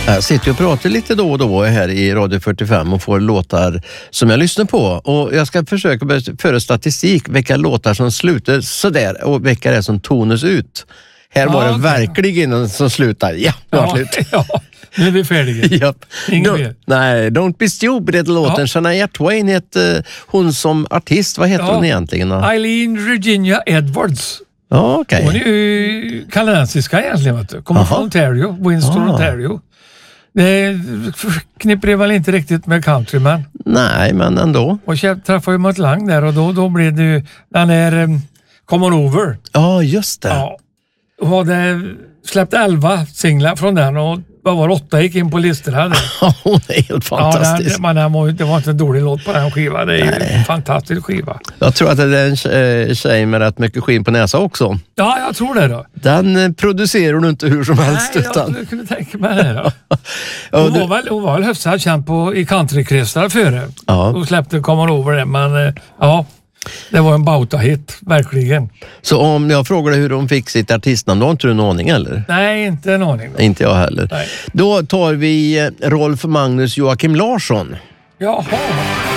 Jag sitter och pratar lite då och då här i Radio 45 och får låtar som jag lyssnar på. Och jag ska försöka föra statistik vilka låtar som slutar sådär och vilka det är som tonas ut. Här var det verkligen en som slutar. Ja, det var slut. Ja, nu är vi färdiga. Japp. Nej, Don't Be Stupid heter låten. Shania Twain heter hon som artist. Vad heter hon egentligen? Eileen Regina Edwards. Ja, okej. Hon är ju kanadensiska egentligen, vet du. Kommer från Ontario, Winston, Ontario. Det knipper det väl inte riktigt med country, men... Nej, men ändå. Och jag träffade ju Mutt Lange där och då blev det ju den där Come On Over. Ja, just det. Ja. Och det släppte 11 singlar från den och vad var 8 gick in på listorna. Hon är helt fantastisk. Ja, det var inte en dålig låt på den skivan. Det är ju en fantastisk skiva. Jag tror att det är en tjej med rätt mycket skinn på näsa också. Ja, jag tror det då. Den producerar du inte hur som helst. Nej, utan... jag kunde tänka mig det då. Hon var väl höfsat känd i countrykretsar före. Ja. Och släppte Come On Over det, men ja... Det var en bauta-hit, verkligen. Så om jag frågar dig hur de fick sitt artistnamn, då har inte du en aning eller? Nej, inte en aning. Då. Inte jag heller. Nej. Då tar vi Rolf Magnus Joakim Larsson. Jaha.